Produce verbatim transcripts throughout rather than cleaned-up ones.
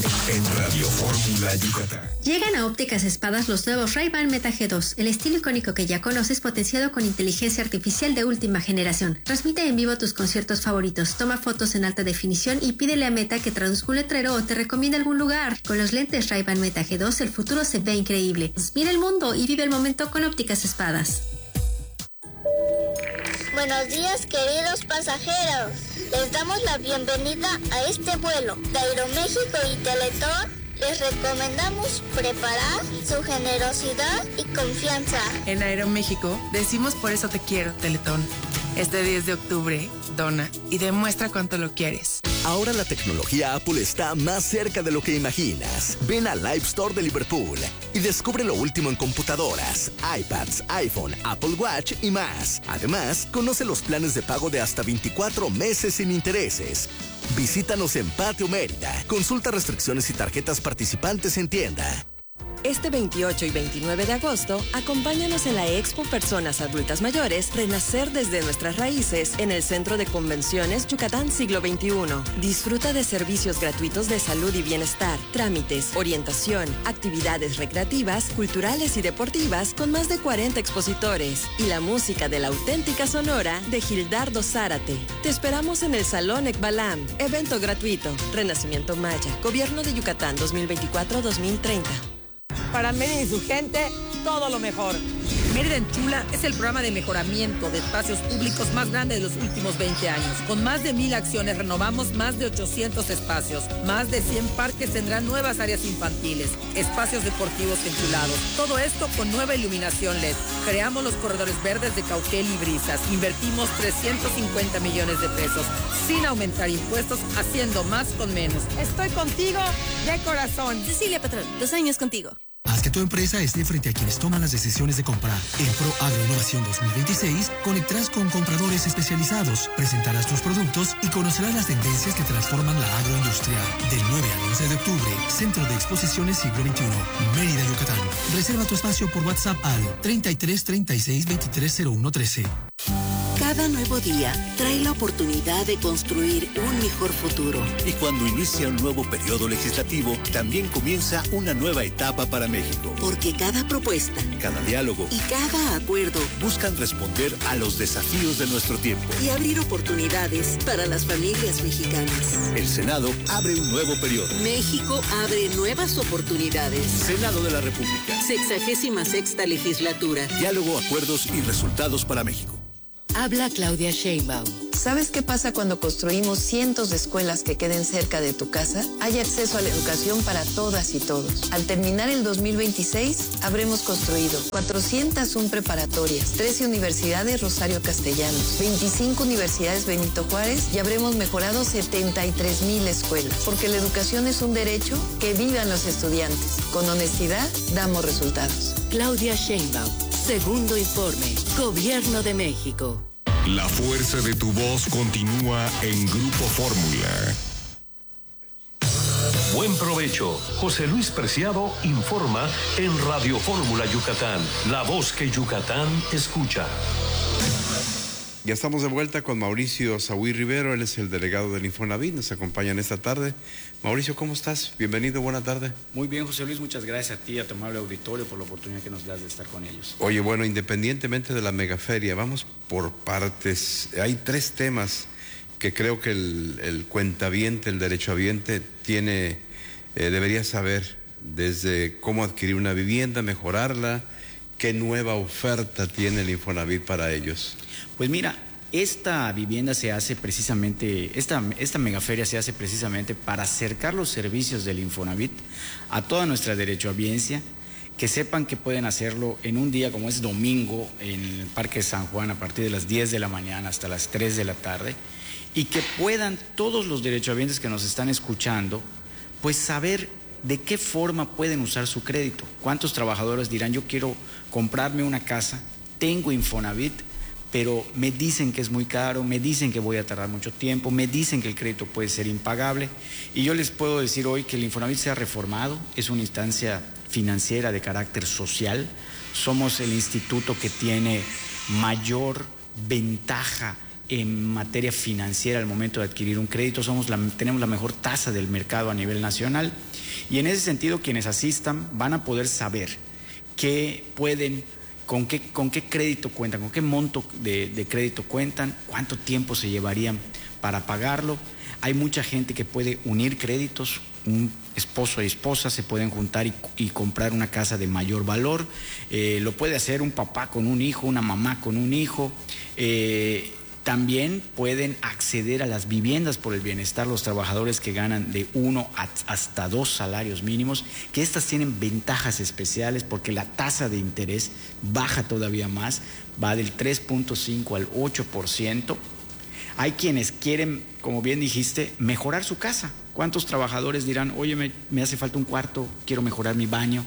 En Radio Fórmula Yucatán. Llegan a Ópticas Espadas los nuevos Ray-Ban Meta G dos, el estilo icónico que ya conoces potenciado con inteligencia artificial de última generación. Transmite en vivo tus conciertos favoritos, toma fotos en alta definición y pídele a Meta que traduzca un letrero o te recomiende algún lugar. Con los lentes Ray-Ban Meta G dos el futuro se ve increíble. Mira el mundo y vive el momento con Ópticas Espadas. Buenos días, queridos pasajeros. Les damos la bienvenida a este vuelo de Aeroméxico y Teletón. Les recomendamos preparar su generosidad y confianza. En Aeroméxico decimos por eso te quiero, Teletón. Este diez de octubre, dona y demuestra cuánto lo quieres. Ahora la tecnología Apple está más cerca de lo que imaginas. Ven al Live Store de Liverpool y descubre lo último en computadoras, iPads, iPhone, Apple Watch y más. Además, conoce los planes de pago de hasta veinticuatro meses sin intereses. Visítanos en Patio Mérida. Consulta restricciones y tarjetas participantes en tienda. Este veintiocho y veintinueve de agosto, acompáñanos en la Expo Personas Adultas Mayores Renacer desde nuestras raíces en el Centro de Convenciones Yucatán Siglo veintiuno. Disfruta de servicios gratuitos de salud y bienestar, trámites, orientación, actividades recreativas, culturales y deportivas con más de cuarenta expositores y la música de la auténtica Sonora de Gildardo Zárate. Te esperamos en el Salón Ekbalam. Evento gratuito. Renacimiento Maya. Gobierno de Yucatán dos mil veinticuatro a dos mil treinta. Para Mérida y su gente, todo lo mejor. Mérida en Chula es el programa de mejoramiento de espacios públicos más grande de los últimos veinte años. Con más de mil acciones renovamos más de ochocientos espacios. Más de cien parques tendrán nuevas áreas infantiles, espacios deportivos enchulados. Todo esto con nueva iluminación L E D. Creamos los corredores verdes de Cauquel y Brisas. Invertimos trescientos cincuenta millones de pesos sin aumentar impuestos, haciendo más con menos. Estoy contigo de corazón. Cecilia Patrón, dos años contigo. Haz que tu empresa esté frente a quienes toman las decisiones de comprar. En Pro Agroinnovación dos mil veintiséis, conectarás con compradores especializados, presentarás tus productos y conocerás las tendencias que transforman la agroindustria. Del nueve al once de octubre, Centro de Exposiciones Siglo veintiuno, Mérida, Yucatán. Reserva tu espacio por WhatsApp al treinta y tres, treinta y seis, veintitrés, cero uno, trece. Cada nuevo día trae la oportunidad de construir un mejor futuro. Y cuando inicia un nuevo periodo legislativo, también comienza una nueva etapa para México. Porque cada propuesta, cada diálogo y cada acuerdo buscan responder a los desafíos de nuestro tiempo y abrir oportunidades para las familias mexicanas. El Senado abre un nuevo periodo. México abre nuevas oportunidades. Senado de la República. Sexagésima sexta legislatura. Diálogo, acuerdos y resultados para México. Habla Claudia Sheinbaum. ¿Sabes qué pasa cuando construimos cientos de escuelas que queden cerca de tu casa? Hay acceso a la educación para todas y todos. Al terminar el dos mil veintiséis, habremos construido cuatrocientas una preparatorias, trece universidades Rosario Castellanos, veinticinco universidades Benito Juárez y habremos mejorado setenta y tres mil escuelas. Porque la educación es un derecho, que vivan los estudiantes. Con honestidad, damos resultados. Claudia Sheinbaum. Segundo informe. Gobierno de México. La fuerza de tu voz continúa en Grupo Fórmula. Buen provecho. José Luis Preciado informa en Radio Fórmula Yucatán, la voz que Yucatán escucha. Ya estamos de vuelta con Mauricio Sahuí Rivero, él es el delegado del Infonavit, nos acompaña en esta tarde. Mauricio, ¿cómo estás? Bienvenido, buena tarde. Muy bien, José Luis, muchas gracias a ti y a tu amable auditorio por la oportunidad que nos das de estar con ellos. Oye, bueno, independientemente de la megaferia, vamos por partes. Hay tres temas que creo que el, el cuentaviente, el derechohabiente, tiene, eh, debería saber, desde cómo adquirir una vivienda, mejorarla, qué nueva oferta tiene el Infonavit para ellos. Pues mira, esta vivienda se hace precisamente, esta, esta megaferia se hace precisamente para acercar los servicios del Infonavit a toda nuestra derechohabiencia, que sepan que pueden hacerlo en un día como es domingo en el Parque San Juan a partir de las diez de la mañana hasta las tres de la tarde y que puedan todos los derechohabientes que nos están escuchando pues saber de qué forma pueden usar su crédito. ¿Cuántos trabajadores dirán yo quiero comprarme una casa, tengo Infonavit, pero me dicen que es muy caro, me dicen que voy a tardar mucho tiempo, me dicen que el crédito puede ser impagable? Y yo les puedo decir hoy que el Infonavit se ha reformado, es una instancia financiera de carácter social, somos el instituto que tiene mayor ventaja en materia financiera al momento de adquirir un crédito. Somos la, tenemos la mejor tasa del mercado a nivel nacional y en ese sentido quienes asistan van a poder saber qué pueden, con qué, con qué crédito cuentan, con qué monto de, de crédito cuentan, cuánto tiempo se llevarían para pagarlo. Hay mucha gente que puede unir créditos, un esposo y esposa se pueden juntar y, y comprar una casa de mayor valor. Eh, lo puede hacer un papá con un hijo, una mamá con un hijo. Eh, también pueden acceder a las viviendas por el bienestar los trabajadores que ganan de uno a, hasta dos salarios mínimos, que estas tienen ventajas especiales porque la tasa de interés baja todavía más, va del tres punto cinco al ocho por ciento. Hay quienes quieren, como bien dijiste, mejorar su casa. ¿Cuántos trabajadores dirán, oye, me, me hace falta un cuarto, quiero mejorar mi baño?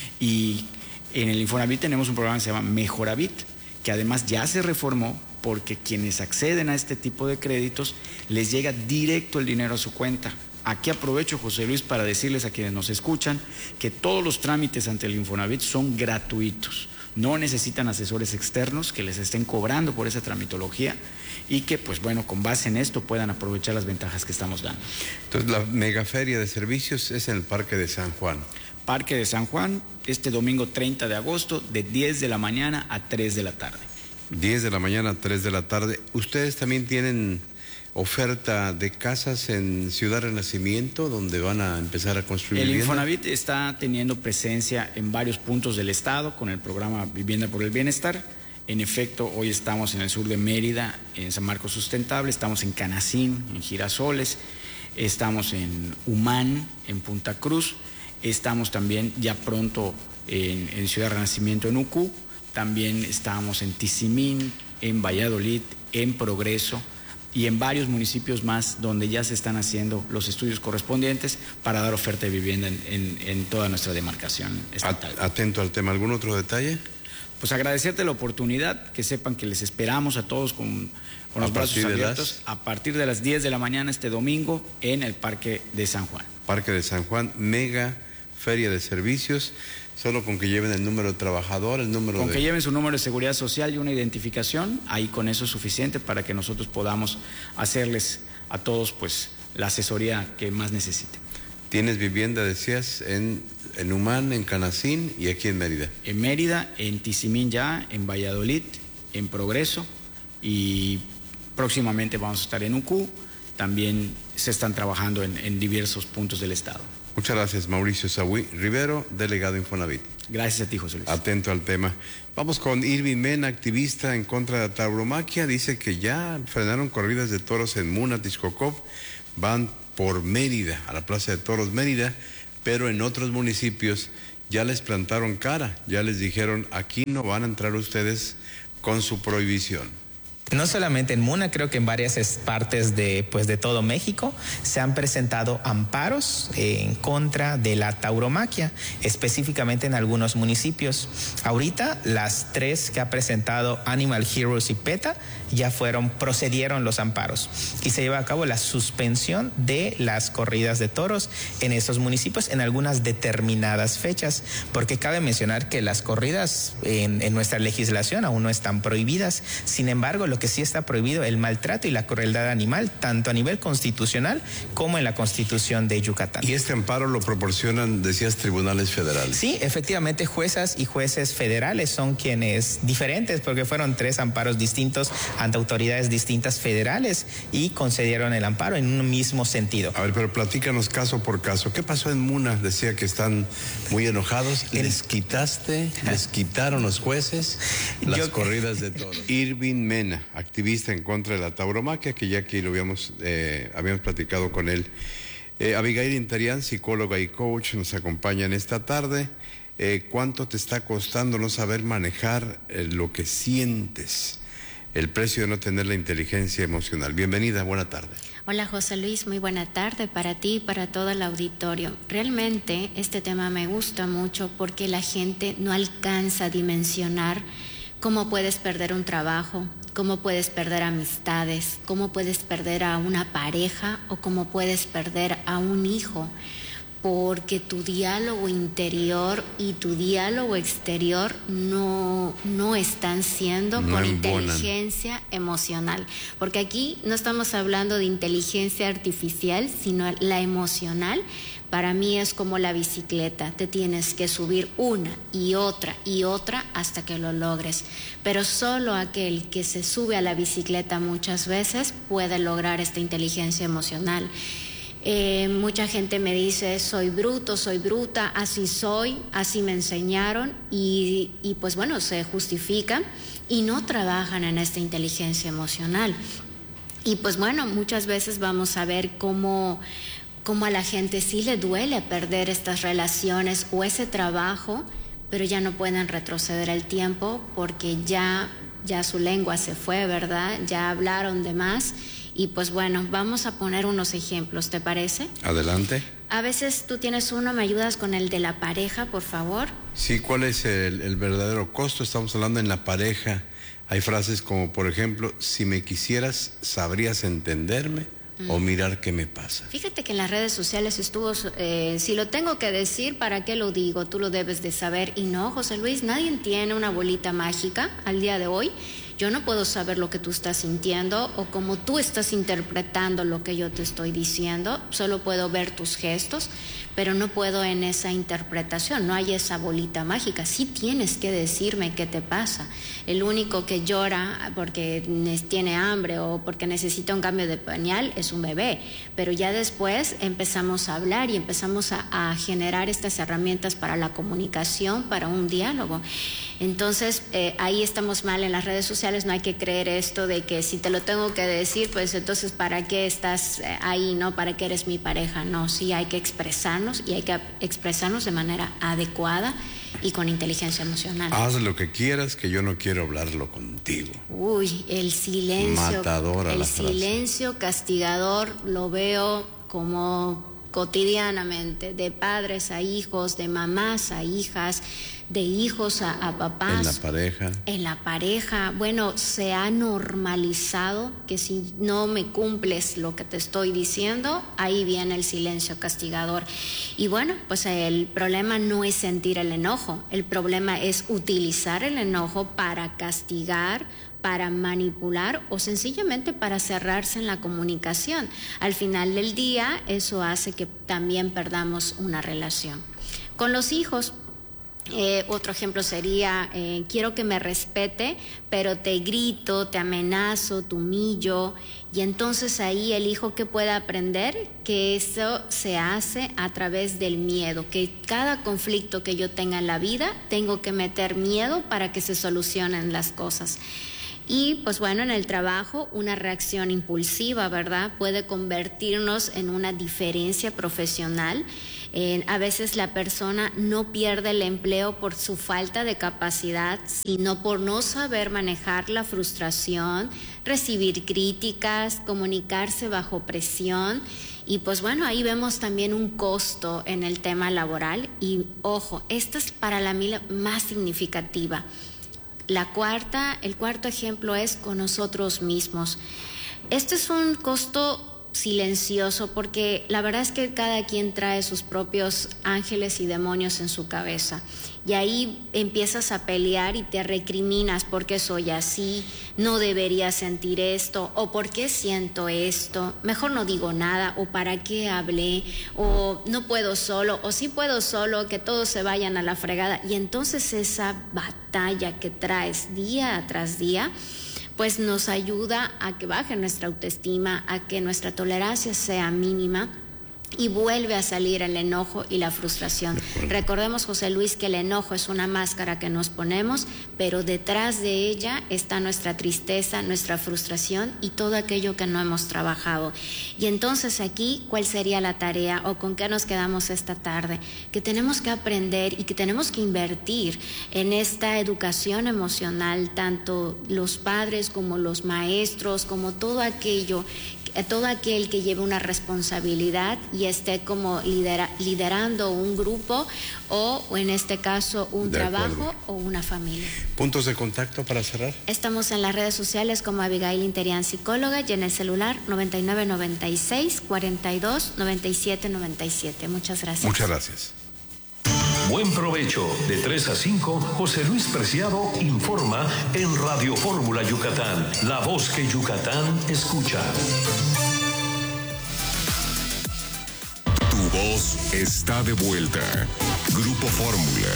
Y en el Infonavit tenemos un programa que se llama Mejoravit, que además ya se reformó porque quienes acceden a este tipo de créditos les llega directo el dinero a su cuenta. Aquí aprovecho, José Luis, para decirles a quienes nos escuchan que todos los trámites ante el Infonavit son gratuitos. No necesitan asesores externos que les estén cobrando por esa tramitología y que, pues bueno, con base en esto puedan aprovechar las ventajas que estamos dando. Entonces, la megaferia de servicios es en el Parque de San Juan. Parque de San Juan, este domingo treinta de agosto, de diez de la mañana a tres de la tarde. diez de la mañana a tres de la tarde. ¿Ustedes también tienen oferta de casas en Ciudad Renacimiento, donde van a empezar a construir el vivienda? Infonavit está teniendo presencia en varios puntos del estado con el programa Vivienda por el Bienestar. En efecto, hoy estamos en el sur de Mérida, en San Marcos Sustentable, estamos en Canacín, en Girasoles, estamos en Humán, en Punta Cruz, estamos también ya pronto en, en Ciudad Renacimiento, en Ucú, también estamos en Tizimín, en Valladolid, en Progreso y en varios municipios más donde ya se están haciendo los estudios correspondientes para dar oferta de vivienda en, en, en toda nuestra demarcación estatal. Atento al tema. ¿Algún otro detalle? Pues agradecerte la oportunidad, que sepan que les esperamos a todos con, con los brazos abiertos a partir de las diez de la mañana este domingo en el Parque de San Juan. Parque de San Juan, mega feria de servicios, solo con que lleven el número de trabajador, el número Con de... que lleven su número de seguridad social y una identificación, ahí con eso es suficiente para que nosotros podamos hacerles a todos pues la asesoría que más necesiten. ¿Tienes vivienda, decías, en, en Humán, en Canacín y aquí en Mérida? En Mérida, en Tizimín ya, en Valladolid, en Progreso y próximamente vamos a estar en Ucú. También se están trabajando en, en diversos puntos del estado. Muchas gracias, Mauricio Saúl Rivero, delegado Infonavit. Gracias a ti, José Luis. Atento al tema. Vamos con Irving Mena, activista en contra de la tauromaquia. Dice que ya frenaron corridas de toros en Muna, Texcoco. Van por Mérida, a la Plaza de Toros Mérida, pero en otros municipios ya les plantaron cara, ya les dijeron, aquí no van a entrar ustedes con su prohibición. No solamente en Muna, creo que en varias partes de, pues, de todo México se han presentado amparos en contra de la tauromaquia, específicamente en algunos municipios. Ahorita las tres que ha presentado Animal Heroes y PETA ya fueron, procedieron los amparos y se lleva a cabo la suspensión de las corridas de toros en esos municipios en algunas determinadas fechas, porque cabe mencionar que las corridas en, en nuestra legislación aún no están prohibidas. Sin embargo, lo que sí está prohibido el maltrato y la crueldad animal, tanto a nivel constitucional como en la Constitución de Yucatán. ¿Y este amparo lo proporcionan, decías, tribunales federales? Sí, efectivamente, juezas y jueces federales son quienes, diferentes, porque fueron tres amparos distintos ante autoridades distintas federales y concedieron el amparo en un mismo sentido. A ver, pero platícanos caso por caso. ¿Qué pasó en Muna? Decía que están muy enojados. ¿Les quitaste, les quitaron los jueces las Yo... corridas de toros? Irving Mena, activista en contra de la tauromaquia, que ya aquí lo habíamos, eh, habíamos platicado con él. Eh, Abigail Intarián, psicóloga y coach, nos acompañan esta tarde. Eh, ¿Cuánto te está costando no saber manejar eh, lo que sientes? El precio de no tener la inteligencia emocional. Bienvenida, buena tarde. Hola José Luis, muy buena tarde para ti y para todo el auditorio. Realmente este tema me gusta mucho porque la gente no alcanza a dimensionar cómo puedes perder un trabajo, cómo puedes perder amistades, cómo puedes perder a una pareja o cómo puedes perder a un hijo porque tu diálogo interior y tu diálogo exterior no, no están siendo no con embonan. Inteligencia emocional. Porque aquí no estamos hablando de inteligencia artificial, sino la emocional. Para mí es como la bicicleta, te tienes que subir una y otra y otra hasta que lo logres. Pero solo aquel que se sube a la bicicleta muchas veces puede lograr esta inteligencia emocional. Eh, mucha gente me dice, soy bruto, soy bruta, así soy, así me enseñaron y, y pues bueno, se justifican y no trabajan en esta inteligencia emocional. Y pues bueno, muchas veces vamos a ver cómo, cómo a la gente sí le duele perder estas relaciones o ese trabajo, pero ya no pueden retroceder el tiempo porque ya, ya su lengua se fue, ¿verdad? Ya hablaron de más. Y pues bueno, vamos a poner unos ejemplos, ¿te parece? Adelante. A veces tú tienes uno, ¿me ayudas con el de la pareja, por favor? Sí, ¿cuál es el, el verdadero costo? Estamos hablando en la pareja. Hay frases como, por ejemplo, si me quisieras, ¿sabrías entenderme mm. o mirar qué me pasa? Fíjate que en las redes sociales estuvo, eh, si lo tengo que decir, ¿para qué lo digo? Tú lo debes de saber. Y no, José Luis, nadie tiene una bolita mágica al día de hoy. Yo no puedo saber lo que tú estás sintiendo o cómo tú estás interpretando lo que yo te estoy diciendo. Solo puedo ver tus gestos, pero no puedo en esa interpretación. No hay esa bolita mágica. Sí tienes que decirme qué te pasa. El único que llora porque tiene hambre o porque necesita un cambio de pañal es un bebé. Pero ya después empezamos a hablar y empezamos a, a generar estas herramientas para la comunicación, para un diálogo. Entonces, eh, ahí estamos mal en las redes sociales. No hay que creer esto de que si te lo tengo que decir, pues entonces ¿para qué estás ahí, no? ¿Para qué eres mi pareja? No, sí hay que expresarnos y hay que expresarnos de manera adecuada y con inteligencia emocional. Haz lo que quieras, que yo no quiero hablarlo contigo. Uy, el silencio. Matadora el la frase. silencio castigador lo veo como cotidianamente, de padres a hijos, de mamás a hijas, de hijos a, a papás. En la pareja. En la pareja. Bueno, se ha normalizado que si no me cumples lo que te estoy diciendo, ahí viene el silencio castigador. Y bueno, pues el problema no es sentir el enojo, el problema es utilizar el enojo para castigar, para manipular o sencillamente para cerrarse en la comunicación. Al final del día, eso hace que también perdamos una relación. Con los hijos, Eh, otro ejemplo sería, eh, quiero que me respete, pero te grito, te amenazo, te humillo, y entonces ahí el hijo que pueda aprender que eso se hace a través del miedo, que cada conflicto que yo tenga en la vida tengo que meter miedo para que se solucionen las cosas. Y pues bueno, en el trabajo una reacción impulsiva, ¿verdad? Puede convertirnos en una diferencia profesional. Eh, a veces la persona no pierde el empleo por su falta de capacidad, sino por no saber manejar la frustración, recibir críticas, comunicarse bajo presión. Y pues bueno, ahí vemos también un costo en el tema laboral. Y ojo, esta es para la mí la más significativa. La cuarta, el cuarto ejemplo es con nosotros mismos. Este es un costo silencioso porque la verdad es que cada quien trae sus propios ángeles y demonios en su cabeza. Y ahí empiezas a pelear y te recriminas porque soy así, no debería sentir esto, o por qué siento esto, mejor no digo nada, o para qué hablé, o no puedo solo, o sí puedo solo, que todos se vayan a la fregada. Y entonces esa batalla que traes día tras día, pues nos ayuda a que baje nuestra autoestima, a que nuestra tolerancia sea mínima. Y vuelve a salir el enojo y la frustración. Recordemos, José Luis, que el enojo es una máscara que nos ponemos, pero detrás de ella está nuestra tristeza, nuestra frustración y todo aquello que no hemos trabajado. Y entonces aquí, ¿cuál sería la tarea o con qué nos quedamos esta tarde? Que tenemos que aprender y que tenemos que invertir en esta educación emocional, tanto los padres como los maestros, como todo aquello eh, todo aquel que lleve una responsabilidad y esté como lidera, liderando un grupo o, o en este caso un De trabajo acuerdo. o una familia. ¿Puntos de contacto para cerrar? Estamos en las redes sociales como Abigail Interian Psicóloga y en el celular noventa y nueve noventa y seis cuarenta y dos noventa y siete noventa y siete. Muchas gracias. Muchas gracias. Buen provecho. De tres a cinco, José Luis Preciado informa en Radio Fórmula Yucatán, la voz que Yucatán escucha. Tu voz está de vuelta. Grupo Fórmula.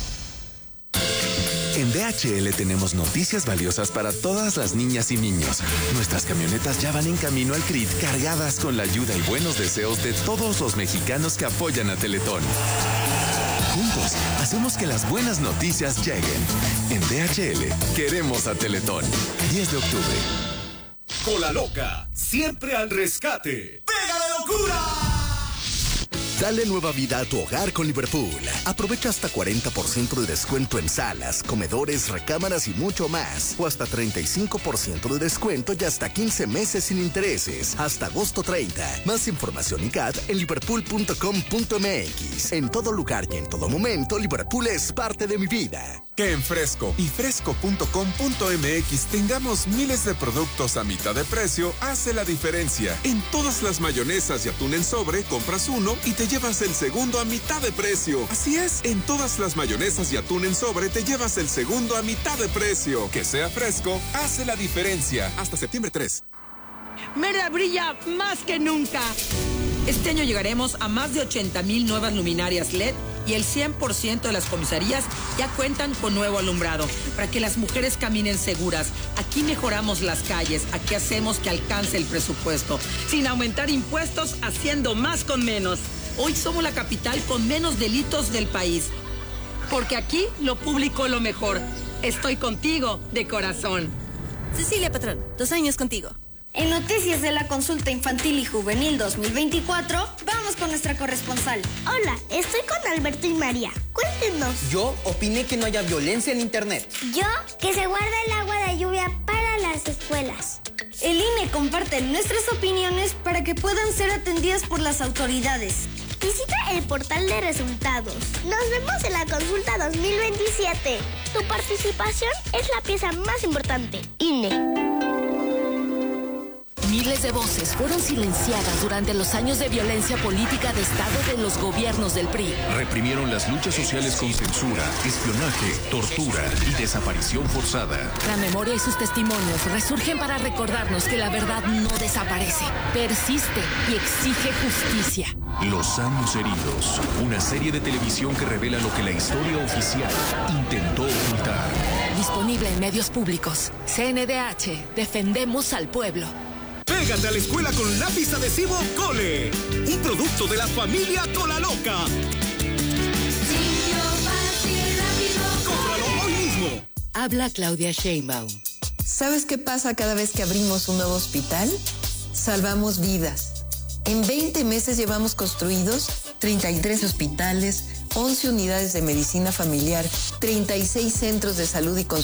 En D H L tenemos noticias valiosas para todas las niñas y niños. Nuestras camionetas ya van en camino al C R I T cargadas con la ayuda y buenos deseos de todos los mexicanos que apoyan a Teletón. Juntos, hacemos que las buenas noticias lleguen. En D H L, queremos a Teletón. diez de octubre. Cola Loca, siempre al rescate. ¡Pega de locura! Dale nueva vida a tu hogar con Liverpool. Aprovecha hasta cuarenta por ciento de descuento en salas, comedores, recámaras y mucho más. O hasta treinta y cinco por ciento de descuento y hasta quince meses sin intereses. Hasta agosto treinta. Más información y C A T en liverpool punto com punto m x. En todo lugar y en todo momento, Liverpool es parte de mi vida. Que en Fresco y fresco punto com punto m x tengamos miles de productos a mitad de precio hace la diferencia. En todas las mayonesas y atún en sobre, compras uno y te llevas el segundo a mitad de precio. Así es, en todas las mayonesas y atún en sobre te llevas el segundo a mitad de precio. Que sea Fresco hace la diferencia. Hasta septiembre tres. Mérida brilla más que nunca. Este año llegaremos a más de ochenta mil nuevas luminarias L E D y el cien por ciento de las comisarías ya cuentan con nuevo alumbrado para que las mujeres caminen seguras. Aquí mejoramos las calles, aquí hacemos que alcance el presupuesto, sin aumentar impuestos, haciendo más con menos. Hoy somos la capital con menos delitos del país, porque aquí lo público es lo mejor. Estoy contigo de corazón. Cecilia Patrón, dos años contigo. En Noticias de la Consulta Infantil y Juvenil dos mil veinticuatro, vamos con nuestra corresponsal. Hola, estoy con Alberto y María. Cuéntenos. Yo opiné que no haya violencia en internet. Yo, que se guarda el agua de lluvia para las escuelas. El I N E comparte nuestras opiniones para que puedan ser atendidas por las autoridades. Visita el portal de resultados. Nos vemos en la consulta dos mil veintisiete. Tu participación es la pieza más importante. I N E. Miles de voces fueron silenciadas durante los años de violencia política de Estado de los gobiernos del P R I. Reprimieron las luchas sociales con censura, espionaje, tortura y desaparición forzada. La memoria y sus testimonios resurgen para recordarnos que la verdad no desaparece, persiste y exige justicia. Los años heridos, una serie de televisión que revela lo que la historia oficial intentó ocultar. Disponible en medios públicos. C N D H, defendemos al pueblo. Pégate a la escuela con lápiz adhesivo Cole, un producto de la familia Cola Loca. Simple, fácil, rápido, ¡cómpralo hoy mismo! Habla Claudia Sheinbaum. ¿Sabes qué pasa cada vez que abrimos un nuevo hospital? Salvamos vidas. En veinte meses llevamos construidos treinta y tres hospitales, once unidades de medicina familiar, treinta y seis centros de salud y consulta.